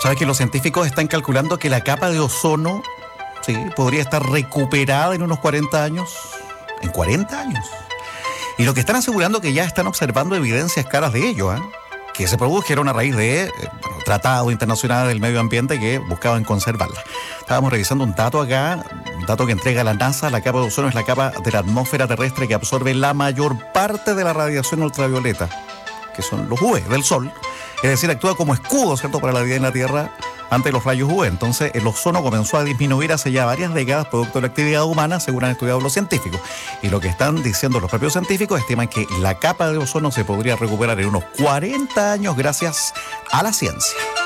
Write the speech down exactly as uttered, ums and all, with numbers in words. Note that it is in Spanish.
¿Sabes que los científicos están calculando que la capa de ozono, sí, podría estar recuperada en unos cuarenta años? ¿En cuarenta años? Y lo que están asegurando que ya están observando evidencias claras de ello, ¿eh? Que se produjeron a raíz de eh, bueno, tratados internacionales del medio ambiente que buscaban conservarla. Estábamos revisando un dato acá, un dato que entrega la NASA. La capa de ozono es la capa de la atmósfera terrestre que absorbe la mayor parte de la radiación ultravioleta, que son los U V del Sol. Es decir, actúa como escudo, ¿cierto?, para la vida en la Tierra ante los rayos U V. Entonces, el ozono comenzó a disminuir hace ya varias décadas producto de la actividad humana, según han estudiado los científicos. Y lo que están diciendo los propios científicos estiman que la capa de ozono se podría recuperar en unos cuarenta años gracias a la ciencia.